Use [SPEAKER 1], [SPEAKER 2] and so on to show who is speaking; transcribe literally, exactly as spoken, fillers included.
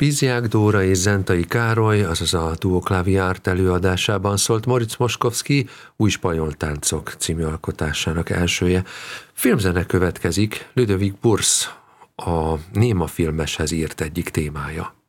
[SPEAKER 1] Pizziák Dóra és Zentai Károly, azaz a Duo Klaviárt előadásában szólt Moritz Moszkowski Új spanyol táncok című alkotásának elsője. Filmzene következik, Ludovic Bource a Néma filmeshez írt egyik témája.